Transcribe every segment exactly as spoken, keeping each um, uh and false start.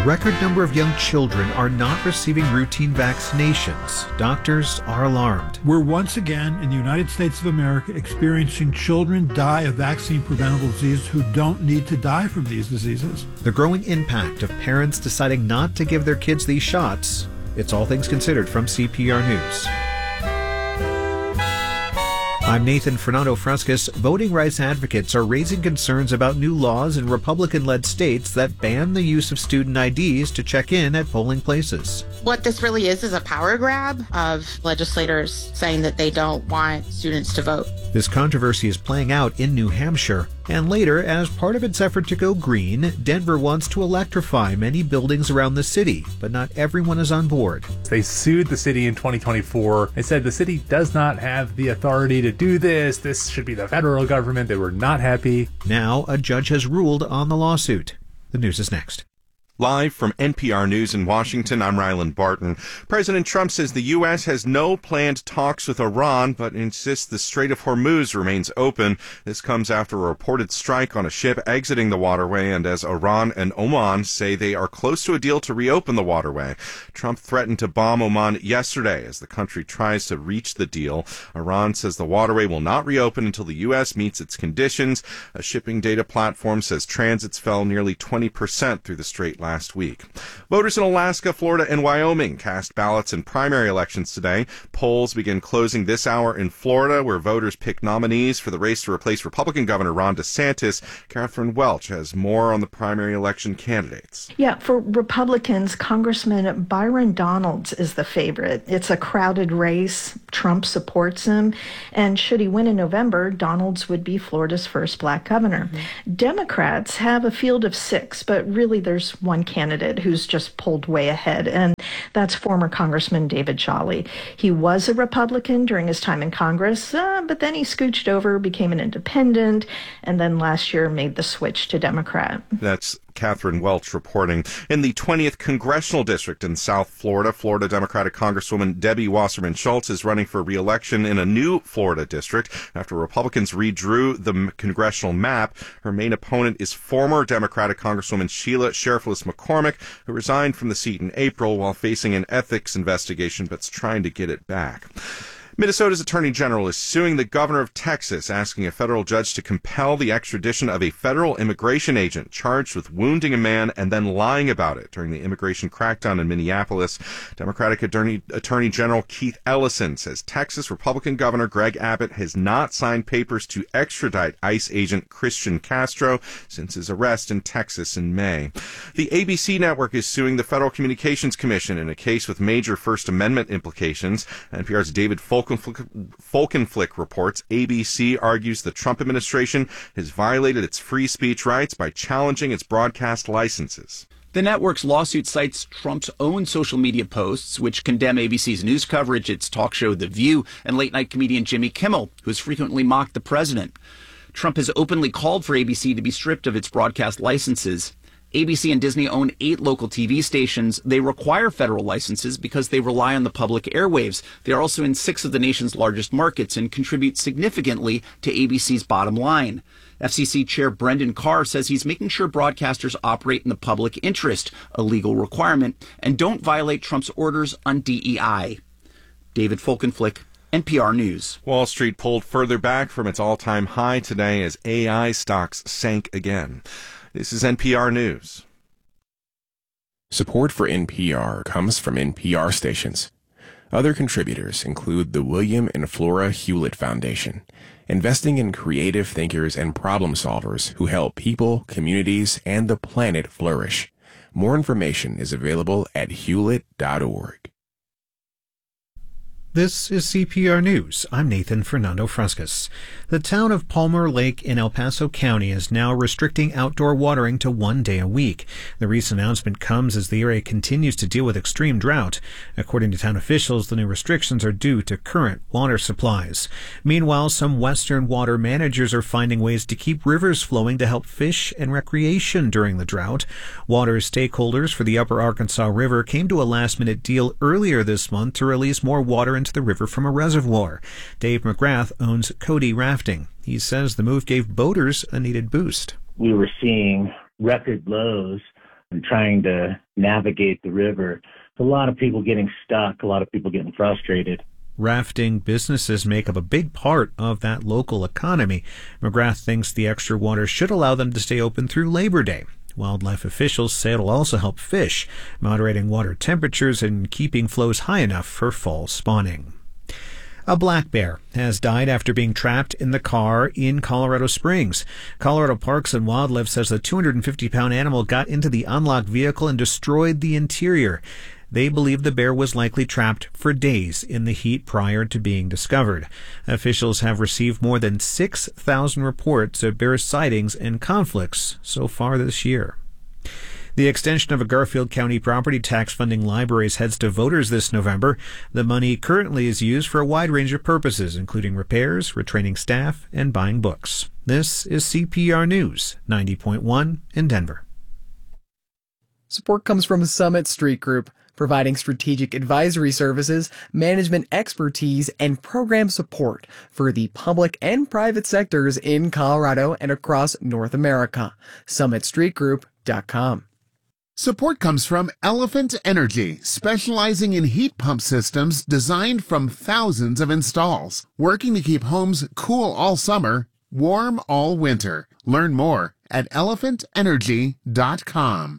record number of young children are not receiving routine vaccinations. Doctors are alarmed. We're once again in the United States of America experiencing children die of vaccine-preventable disease who don't need to die from these diseases. The growing impact of parents deciding not to give their kids these shots. It's All Things Considered from C P R News. I'm Nathan Fernando Fruscas. Voting rights advocates are raising concerns about new laws in Republican-led states that ban the use of student I Ds to check in at polling places. What this really is is a power grab of legislators saying that they don't want students to vote. This controversy is playing out in New Hampshire. And later, as part of its effort to go green, Denver wants to electrify many buildings around the city, but not everyone is on board. They sued the city in twenty twenty-four. They said the city does not have the authority to do this. This should be the federal government. They were not happy. Now, a judge has ruled on the lawsuit. The news is next. Live from N P R News in Washington, I'm Ryland Barton. President Trump says the U S has no planned talks with Iran, but insists the Strait of Hormuz remains open. This comes after a reported strike on a ship exiting the waterway, and as Iran and Oman say they are close to a deal to reopen the waterway. Trump threatened to bomb Oman yesterday as the country tries to reach the deal. Iran says the waterway will not reopen until the U S meets its conditions. A shipping data platform says transits fell nearly twenty percent through the strait last week. Voters in Alaska, Florida, and Wyoming cast ballots in primary elections today. Polls begin closing this hour in Florida, where voters pick nominees for the race to replace Republican Governor Ron DeSantis. Catherine Welch has more on the primary election candidates. Yeah, for Republicans, Congressman Byron Donalds is the favorite. It's a crowded race. Trump supports him. And should he win in November, Donalds would be Florida's first black governor. Mm-hmm. Democrats have a field of six, but really there's one candidate who's just pulled way ahead, and that's former Congressman David Jolly. He was a Republican during his time in Congress, uh, but then he scooched over, became an independent, and then last year made the switch to Democrat. That's Catherine Welch reporting. In the twentieth Congressional District in South Florida, Florida Democratic Congresswoman Debbie Wasserman Schultz is running for re-election in a new Florida district after Republicans redrew the congressional map. Her main opponent is former Democratic Congresswoman Sheila Sheriffless McCormick, who resigned from the seat in April while facing an ethics investigation but's trying to get it back. Minnesota's Attorney General is suing the governor of Texas, asking a federal judge to compel the extradition of a federal immigration agent charged with wounding a man and then lying about it during the immigration crackdown in Minneapolis. Democratic Attorney, Attorney General Keith Ellison says Texas Republican Governor Greg Abbott has not signed papers to extradite ICE agent Christian Castro since his arrest in Texas in May. The A B C network is suing the Federal Communications Commission in a case with major First Amendment implications. N P R's David Folk Folkenflik reports A B C argues the Trump administration has violated its free speech rights by challenging its broadcast licenses. The network's lawsuit cites Trump's own social media posts, which condemn A B C's news coverage, its talk show The View, and late-night comedian Jimmy Kimmel, who has frequently mocked the president. Trump has openly called for A B C to be stripped of its broadcast licenses. A B C and Disney own eight local T V stations. They require federal licenses because they rely on the public airwaves. They are also in six of the nation's largest markets and contribute significantly to A B C's bottom line. F C C Chair Brendan Carr says he's making sure broadcasters operate in the public interest, a legal requirement, and don't violate Trump's orders on D E I. David Folkenflik, N P R News. Wall Street pulled further back from its all-time high today as A I stocks sank again. This is N P R News. Support for N P R comes from N P R stations. Other contributors include the William and Flora Hewlett Foundation, investing in creative thinkers and problem solvers who help people, communities, and the planet flourish. More information is available at hewlett dot org. This is C P R News. I'm Nathan Fernando Fruscas. The town of Palmer Lake in El Paso County is now restricting outdoor watering to one day a week. The recent announcement comes as the area continues to deal with extreme drought. According to town officials, the new restrictions are due to current water supplies. Meanwhile, some Western water managers are finding ways to keep rivers flowing to help fish and recreation during the drought. Water stakeholders for the Upper Arkansas River came to a last-minute deal earlier this month to release more water into the river from a reservoir. Dave McGrath owns Cody Rafting. He says the move gave boaters a needed boost. We were seeing record lows and trying to navigate the river. A lot of people getting stuck, a lot of people getting frustrated. Rafting businesses make up a big part of that local economy. McGrath thinks the extra water should allow them to stay open through Labor Day. Wildlife officials say it'll also help fish, moderating water temperatures and keeping flows high enough for fall spawning. A black bear has died after being trapped in the car in Colorado Springs. Colorado Parks and Wildlife says the two hundred fifty pound animal got into the unlocked vehicle and destroyed the interior. They believe the bear was likely trapped for days in the heat prior to being discovered. Officials have received more than six thousand reports of bear sightings and conflicts so far this year. The extension of a Garfield County property tax funding libraries heads to voters this November. The money currently is used for a wide range of purposes, including repairs, retraining staff, and buying books. This is C P R News, ninety point one in Denver. Support comes from Summit Street Group, providing strategic advisory services, management expertise, and program support for the public and private sectors in Colorado and across North America. summit street group dot com. Support comes from Elephant Energy, specializing in heat pump systems designed from thousands of installs, working to keep homes cool all summer, warm all winter. Learn more at elephant energy dot com.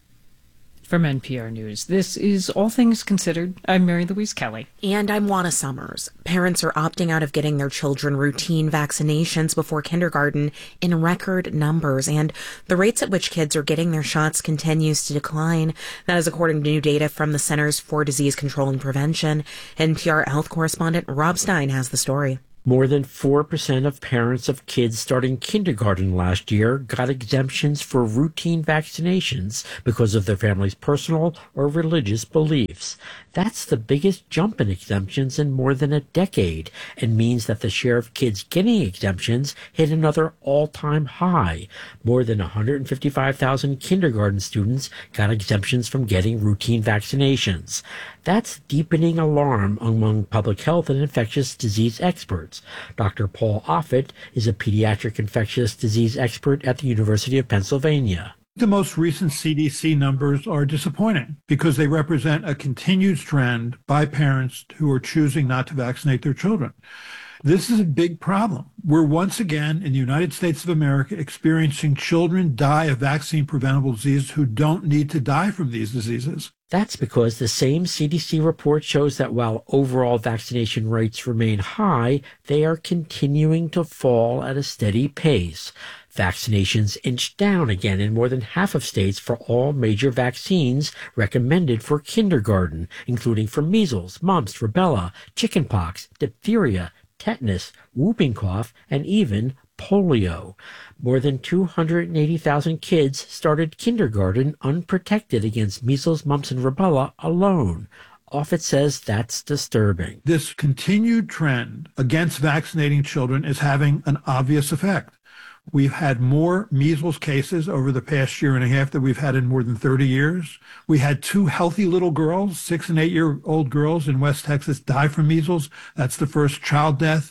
From N P R News, this is All Things Considered. I'm Mary Louise Kelly. And I'm Juana Summers. Parents are opting out of getting their children routine vaccinations before kindergarten in record numbers, and the rates at which kids are getting their shots continues to decline. That is according to new data from the Centers for Disease Control and Prevention. N P R health correspondent Rob Stein has the story. More than four percent of parents of kids starting kindergarten last year got exemptions for routine vaccinations because of their family's personal or religious beliefs. That's the biggest jump in exemptions in more than a decade, and means that the share of kids getting exemptions hit another all-time high. More than one hundred fifty-five thousand kindergarten students got exemptions from getting routine vaccinations. That's deepening alarm among public health and infectious disease experts. Doctor Paul Offit is a pediatric infectious disease expert at the University of Pennsylvania. The most recent C D C numbers are disappointing because they represent a continued trend by parents who are choosing not to vaccinate their children. This is a big problem. We're once again in the United States of America experiencing children die of vaccine-preventable disease who don't need to die from these diseases. That's because the same C D C report shows that while overall vaccination rates remain high, they are continuing to fall at a steady pace. Vaccinations inched down again in more than half of states for all major vaccines recommended for kindergarten, including for measles, mumps, rubella, chickenpox, diphtheria, tetanus, whooping cough, and even polio. More than two hundred eighty thousand kids started kindergarten unprotected against measles, mumps, and rubella alone. Offit says that's disturbing. This continued trend against vaccinating children is having an obvious effect. We've had more measles cases over the past year and a half than we've had in more than thirty years. We had two healthy little girls, six and eight year old girls in West Texas, die from measles. That's the first child death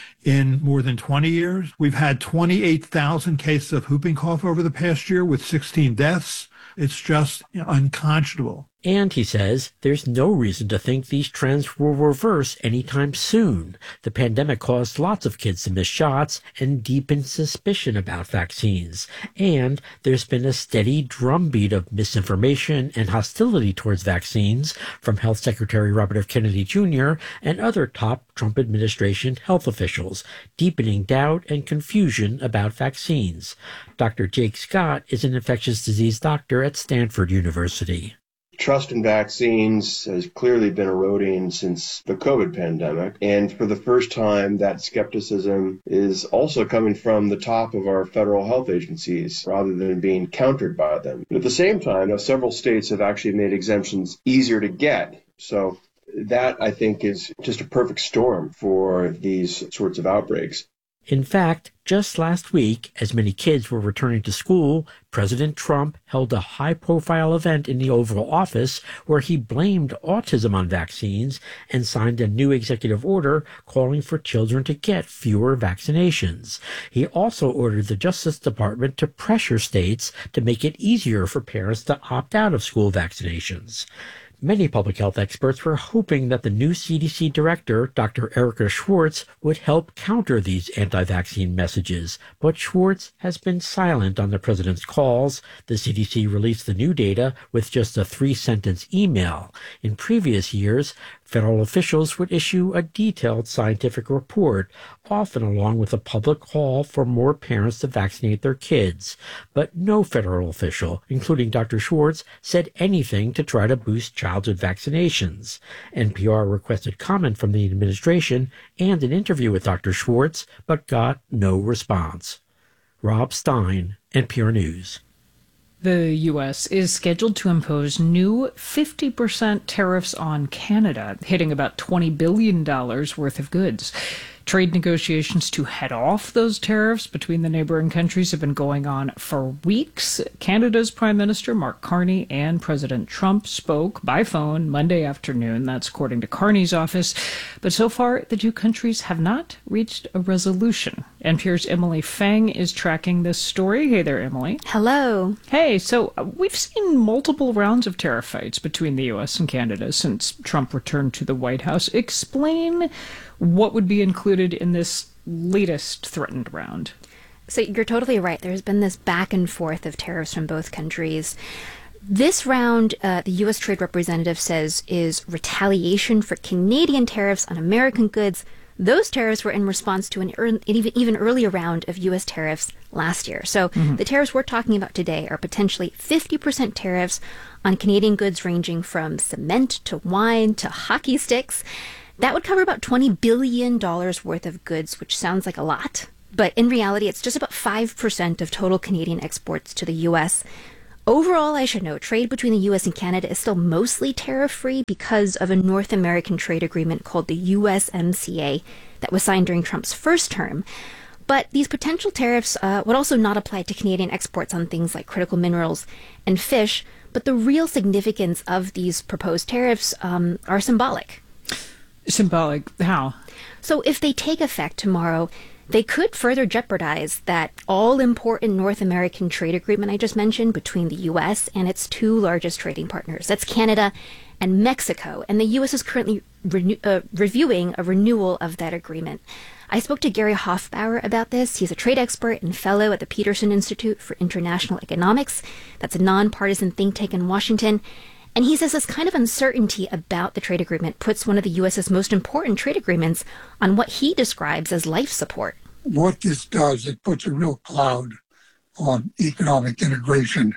in more than twenty years. We've had twenty-eight thousand cases of whooping cough over the past year with sixteen deaths. It's just you know, unconscionable. And he says there's no reason to think these trends will reverse anytime soon. The pandemic caused lots of kids to miss shots and deepened suspicion about vaccines. And there's been a steady drumbeat of misinformation and hostility towards vaccines from Health Secretary Robert F. Kennedy Junior and other top Trump administration health officials, deepening doubt and confusion about vaccines. Doctor Jake Scott is an infectious disease doctor at Stanford University. Trust in vaccines has clearly been eroding since the COVID pandemic. And for the first time, that skepticism is also coming from the top of our federal health agencies rather than being countered by them. At the same time, now, several states have actually made exemptions easier to get. So that, I think, is just a perfect storm for these sorts of outbreaks. In fact, just last week, as many kids were returning to school, President Trump held a high-profile event in the Oval Office where he blamed autism on vaccines and signed a new executive order calling for children to get fewer vaccinations. He also ordered the Justice Department to pressure states to make it easier for parents to opt out of school vaccinations. Many public health experts were hoping that the new C D C director, Doctor Erica Schwartz, would help counter these anti-vaccine messages, but Schwartz has been silent on the president's calls. The C D C released the new data with just a three-sentence email. In previous years, federal officials would issue a detailed scientific report, often along with a public call for more parents to vaccinate their kids. But no federal official, including Doctor Schwartz, said anything to try to boost childhood vaccinations. N P R requested comment from the administration and an interview with Doctor Schwartz, but got no response. Rob Stein, N P R News. The U S is scheduled to impose new fifty percent tariffs on Canada, hitting about twenty billion dollars worth of goods. Trade negotiations to head off those tariffs between the neighboring countries have been going on for weeks. Canada's Prime Minister Mark Carney and President Trump spoke by phone Monday afternoon. That's according to Carney's office. But so far, the two countries have not reached a resolution. N P R's Emily Feng is tracking this story. Hey there, Emily. Hello. Hey, so uh, we've seen multiple rounds of tariff fights between the U S and Canada since Trump returned to the White House. Explain what would be included in this latest threatened round. So you're totally right. There's been this back and forth of tariffs from both countries. This round, uh, the U S Trade Representative says, is retaliation for Canadian tariffs on American goods. Those tariffs were in response to an, er- an even, even earlier round of U S tariffs last year. So mm-hmm. the tariffs we're talking about today are potentially fifty percent tariffs on Canadian goods ranging from cement to wine to hockey sticks. That would cover about twenty billion dollars worth of goods, which sounds like a lot. But in reality, it's just about five percent of total Canadian exports to the U S. Overall, I should note, trade between the U S and Canada is still mostly tariff-free because of a North American trade agreement called the U S M C A that was signed during Trump's first term. But these potential tariffs uh, would also not apply to Canadian exports on things like critical minerals and fish. But the real significance of these proposed tariffs um, are symbolic. Symbolic? How? So if they take effect tomorrow, they could further jeopardize that all-important North American trade agreement I just mentioned between the U S and its two largest trading partners. That's Canada and Mexico. And the U S is currently renew- uh, reviewing a renewal of that agreement. I spoke to Gary Hofbauer about this. He's a trade expert and fellow at the Peterson Institute for International Economics. That's a nonpartisan think tank in Washington. And he says this kind of uncertainty about the trade agreement puts one of the U S's most important trade agreements on what he describes as life support. What this does, it puts a real cloud on economic integration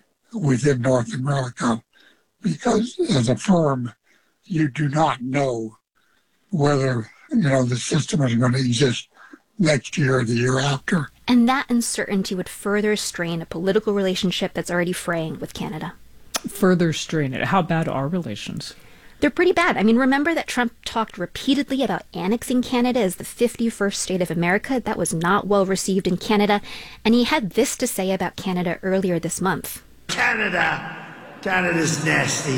within North America, because as a firm, you do not know whether, you know, the system is going to exist next year or the year after. And that uncertainty would further strain a political relationship that's already fraying with Canada. Further strain it. How bad are relations? They're pretty bad. I mean, remember that Trump talked repeatedly about annexing Canada as the fifty-first state of America. That was not well received in Canada. And he had this to say about Canada earlier this month. Canada, Canada's nasty.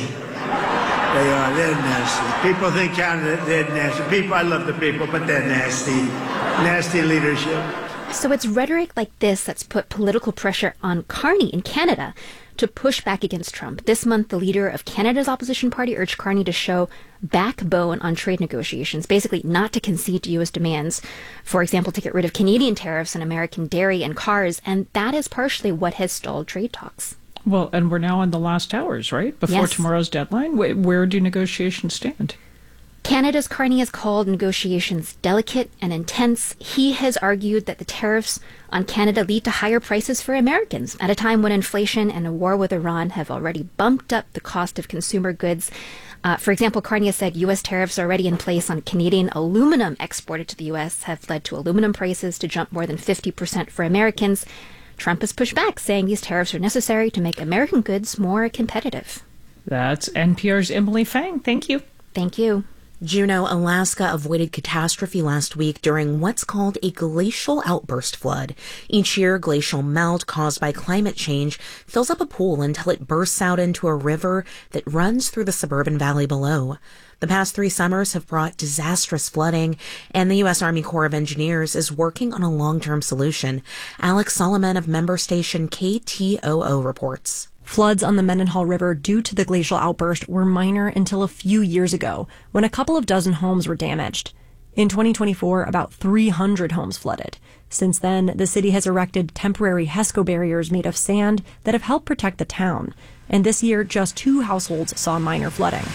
They are, they're nasty. People think Canada, they're nasty. People, I love the people, but they're nasty. Nasty leadership. So it's rhetoric like this that's put political pressure on Carney in Canada to push back against Trump. This month, the leader of Canada's opposition party urged Carney to show backbone on trade negotiations, basically not to concede to U S demands, for example, to get rid of Canadian tariffs on American dairy and cars, and that is partially what has stalled trade talks. Well, and we're now in the last hours, right? Before yes. tomorrow's deadline? Where do negotiations stand? Canada's Carney has called negotiations delicate and intense. He has argued that the tariffs on Canada lead to higher prices for Americans at a time when inflation and a war with Iran have already bumped up the cost of consumer goods. Uh, for example, Carney has said U S tariffs already in place on Canadian aluminum exported to the U S have led to aluminum prices to jump more than fifty percent for Americans. Trump has pushed back, saying these tariffs are necessary to make American goods more competitive. That's N P R's Emily Feng. Thank you. Thank you. Juneau, Alaska avoided catastrophe last week during what's called a glacial outburst flood. Each year, glacial melt caused by climate change fills up a pool until it bursts out into a river that runs through the suburban valley below. The past three summers have brought disastrous flooding, and the U S Army Corps of Engineers is working on a long-term solution. Alex Solomon of member station K T O O reports. Floods on the Mendenhall River due to the glacial outburst were minor until a few years ago, when a couple of dozen homes were damaged. In twenty twenty-four, about three hundred homes flooded. Since then, the city has erected temporary HESCO barriers made of sand that have helped protect the town. And this year, just two households saw minor flooding.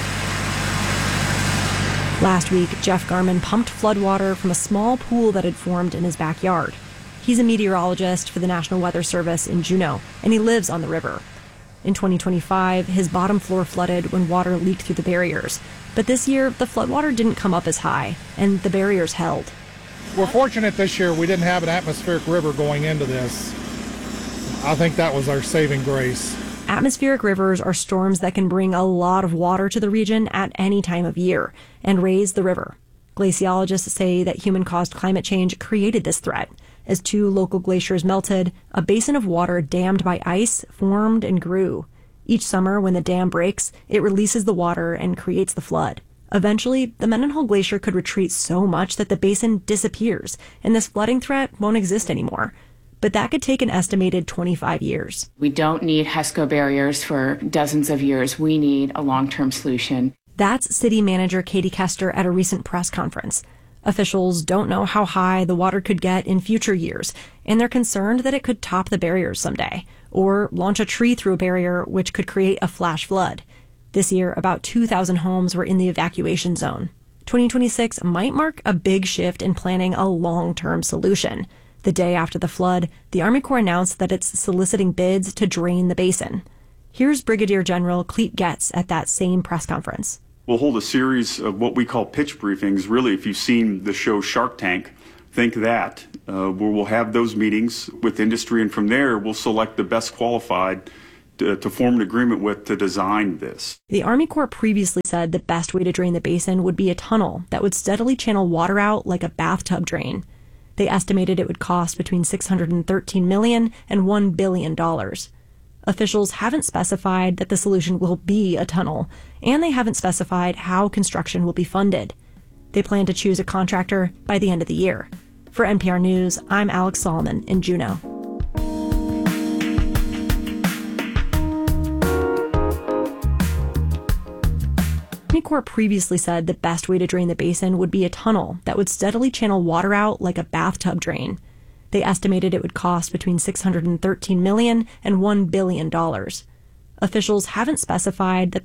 Last week, Jeff Garman pumped floodwater from a small pool that had formed in his backyard. He's a meteorologist for the National Weather Service in Juneau, and he lives on the river. In twenty twenty-five, his bottom floor flooded when water leaked through the barriers. But this year, the floodwater didn't come up as high, and the barriers held. We're fortunate this year we didn't have an atmospheric river going into this. I think that was our saving grace. Atmospheric rivers are storms that can bring a lot of water to the region at any time of year and raise the river. Glaciologists say that human-caused climate change created this threat. As two local glaciers melted, a basin of water dammed by ice formed and grew. Each summer, when the dam breaks, it releases the water and creates the flood. Eventually, the Mendenhall Glacier could retreat so much that the basin disappears, and this flooding threat won't exist anymore. But that could take an estimated twenty-five years. We don't need HESCO barriers for dozens of years. We need a long-term solution. That's City Manager Katie Kester at a recent press conference. Officials don't know how high the water could get in future years, and they're concerned that it could top the barriers someday, or launch a tree through a barrier, which could create a flash flood. This year, about two thousand homes were in the evacuation zone. twenty twenty-six might mark a big shift in planning a long-term solution. The day after the flood, the Army Corps announced that it's soliciting bids to drain the basin. Here's Brigadier General Clete Getz at that same press conference. We'll hold a series of what we call pitch briefings. Really, if you've seen the show Shark Tank, think that, uh, where we'll have those meetings with industry, and from there we'll select the best qualified to, to form an agreement with to design this. The Army Corps previously said the best way to drain the basin would be a tunnel that would steadily channel water out like a bathtub drain. They estimated it would cost between six hundred thirteen million dollars and one billion dollars. Officials haven't specified that the solution will be a tunnel, and they haven't specified how construction will be funded. They plan to choose a contractor by the end of the year. For N P R News, I'm Alex Solomon in Juneau. The Army Corps previously said the best way to drain the basin would be a tunnel that would steadily channel water out like a bathtub drain. They estimated it would cost between six hundred thirteen million dollars and one billion dollars. Officials haven't specified that